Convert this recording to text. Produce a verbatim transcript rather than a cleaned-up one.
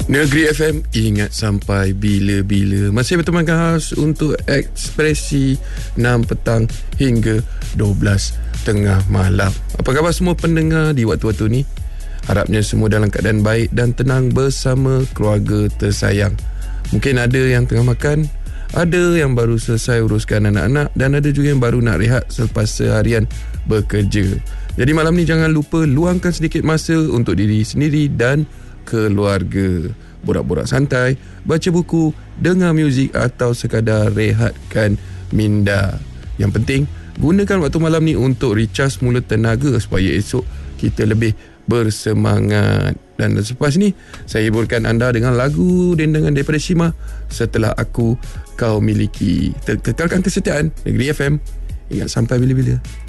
Negeri F M, ingat sampai bila-bila. Masih berteman khas untuk ekspresi enam petang hingga dua belas tengah malam. Apa khabar semua pendengar di waktu-waktu ni? Harapnya semua dalam keadaan baik dan tenang bersama keluarga tersayang. Mungkin ada yang tengah makan, ada yang baru selesai uruskan anak-anak, dan ada juga yang baru nak rehat selepas seharian bekerja. Jadi malam ni jangan lupa luangkan sedikit masa untuk diri sendiri dan keluarga. Borak-borak santai, baca buku, dengar muzik atau sekadar rehatkan minda. Yang penting, gunakan waktu malam ni untuk recharge semula tenaga supaya esok kita lebih bersemangat. Dan selepas ni, saya hiburkan anda dengan lagu dendangan daripada Shima, Setelah Aku Kau Miliki. Kekalkan kesetiaan Negeri F M. Ingat sampai bila-bila.